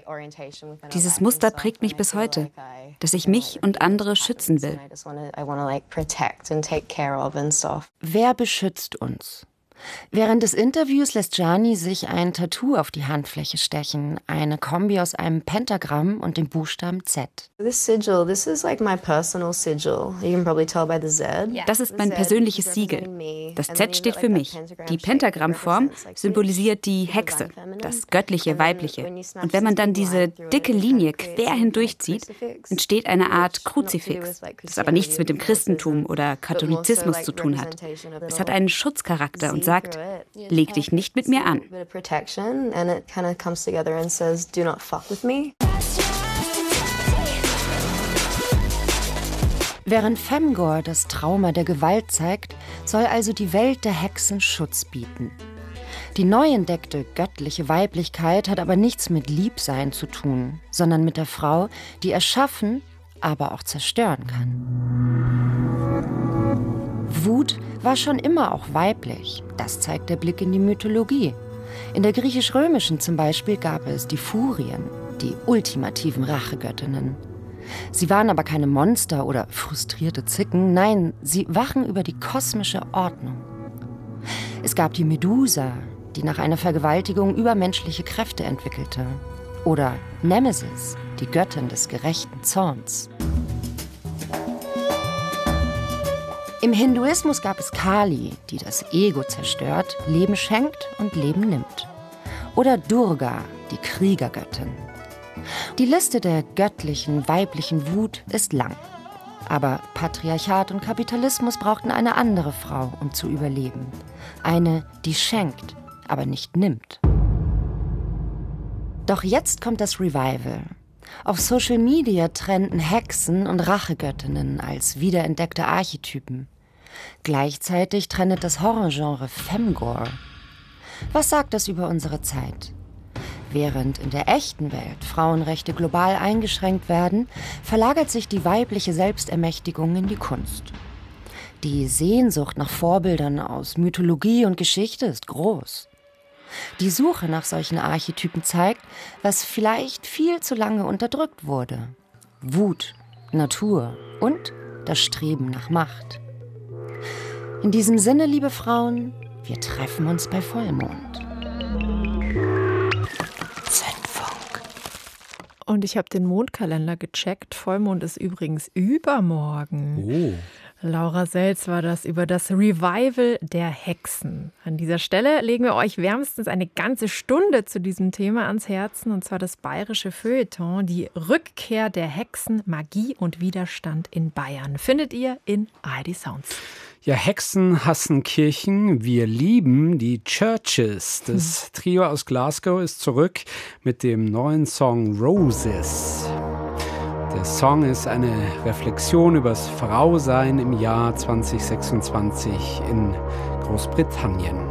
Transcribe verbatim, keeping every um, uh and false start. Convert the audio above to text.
Dieses Muster prägt mich bis heute, dass ich mich und andere schützen will. Wer beschützt uns? Während des Interviews lässt Gianni sich ein Tattoo auf die Handfläche stechen. Eine Kombi aus einem Pentagramm und dem Buchstaben Z. Das ist mein persönliches Siegel. Das Z steht für mich. Die Pentagrammform symbolisiert die Hexe, das göttliche Weibliche. Und wenn man dann diese dicke Linie quer hindurchzieht, entsteht eine Art Kruzifix, das aber nichts mit dem Christentum oder Katholizismus zu tun hat. Es hat einen Schutzcharakter und sagt, leg dich nicht mit mir an. Während Femgore das Trauma der Gewalt zeigt, soll also die Welt der Hexen Schutz bieten. Die neu entdeckte göttliche Weiblichkeit hat aber nichts mit Liebsein zu tun, sondern mit der Frau, die erschaffen, aber auch zerstören kann. Wut war schon immer auch weiblich. Das zeigt der Blick in die Mythologie. In der griechisch-römischen zum Beispiel gab es die Furien, die ultimativen Rachegöttinnen. Sie waren aber keine Monster oder frustrierte Zicken, nein, sie wachen über die kosmische Ordnung. Es gab die Medusa, die nach einer Vergewaltigung übermenschliche Kräfte entwickelte. Oder Nemesis, die Göttin des gerechten Zorns. Im Hinduismus gab es Kali, die das Ego zerstört, Leben schenkt und Leben nimmt. Oder Durga, die Kriegergöttin. Die Liste der göttlichen, weiblichen Wut ist lang. Aber Patriarchat und Kapitalismus brauchten eine andere Frau, um zu überleben. Eine, die schenkt, aber nicht nimmt. Doch jetzt kommt das Revival. Auf Social Media trenden Hexen und Rachegöttinnen als wiederentdeckte Archetypen. Gleichzeitig trendet das Horrorgenre Femgore. Was sagt das über unsere Zeit? Während in der echten Welt Frauenrechte global eingeschränkt werden, verlagert sich die weibliche Selbstermächtigung in die Kunst. Die Sehnsucht nach Vorbildern aus Mythologie und Geschichte ist groß. Die Suche nach solchen Archetypen zeigt, was vielleicht viel zu lange unterdrückt wurde. Wut, Natur und das Streben nach Macht. In diesem Sinne, liebe Frauen, wir treffen uns bei Vollmond. Zündfunk. Und ich habe den Mondkalender gecheckt. Vollmond ist übrigens übermorgen. Oh. Laura Selz war das über das Revival der Hexen. An dieser Stelle legen wir euch wärmstens eine ganze Stunde zu diesem Thema ans Herzen, und zwar das bayerische Feuilleton, die Rückkehr der Hexen, Magie und Widerstand in Bayern. Findet ihr in A R D Sounds. Ja, Hexen hassen Kirchen, wir lieben die Churches. Das Trio aus Glasgow ist zurück mit dem neuen Song Roses. Der Song ist eine Reflexion übers Frausein im Jahr zwanzig sechsundzwanzig in Großbritannien.